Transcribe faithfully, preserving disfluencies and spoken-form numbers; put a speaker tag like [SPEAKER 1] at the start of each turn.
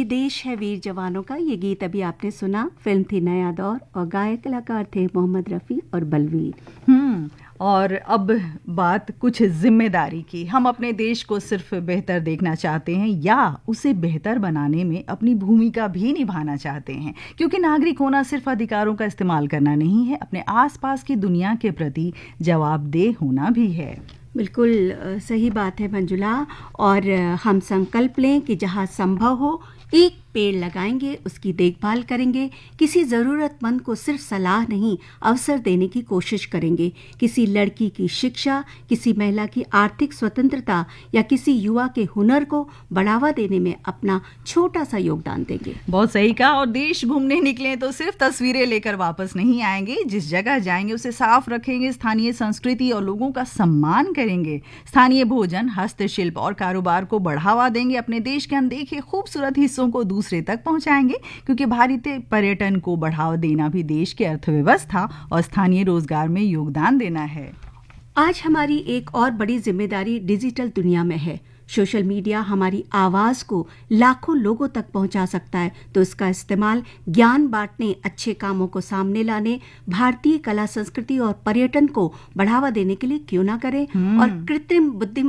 [SPEAKER 1] देश है वीर जवानों का, ये गीत अभी आपने सुना। फिल्म थी नया दौर और गायक कलाकार थे मोहम्मद रफ़ी और बलवीर।
[SPEAKER 2] हम्म और अब बात कुछ जिम्मेदारी की। हम अपने देश को सिर्फ बेहतर देखना चाहते हैं या उसे बेहतर बनाने में अपनी भूमिका भी निभाना चाहते हैं, क्योंकि नागरिक होना सिर्फ अधिकारों का इस्तेमाल करना नहीं है, अपने आसपास की दुनिया के प्रति जवाबदेह होना भी है।
[SPEAKER 1] बिल्कुल सही बात है मंजुला। और हम संकल्प लें कि जहाँ संभव हो एक पेड़ लगाएंगे, उसकी देखभाल करेंगे, किसी ज़रूरतमंद को सिर्फ सलाह नहीं अवसर देने की कोशिश करेंगे, किसी लड़की की शिक्षा, किसी महिला की आर्थिक स्वतंत्रता या किसी युवा के हुनर को बढ़ावा देने में अपना छोटा सा योगदान देंगे।
[SPEAKER 2] बहुत सही कहा। और देश घूमने निकले तो सिर्फ तस्वीरें लेकर वापस नहीं आएंगे, जिस जगह जाएंगे उसे साफ रखेंगे, स्थानीय संस्कृति और लोगों का सम्मान करेंगे, स्थानीय भोजन, हस्तशिल्प और कारोबार को बढ़ावा देंगे, अपने देश के अनदेखे खूबसूरत हिस्सों को दूसरे तक पहुंचाएंगे, क्योंकि भारतीय पर्यटन को बढ़ावा देना भी देश की अर्थव्यवस्था और स्थानीय रोजगार में योगदान देना है।
[SPEAKER 1] आज हमारी एक और बड़ी जिम्मेदारी डिजिटल दुनिया में है। सोशल मीडिया हमारी आवाज़ को लाखों लोगों तक पहुंचा सकता है, तो इसका इस्तेमाल ज्ञान बांटने, अच्छे कामों को सामने लाने, भारतीय कला संस्कृति और पर्यटन को बढ़ावा देने के लिए क्यों ना करें। और कृत्रिम बुद्धि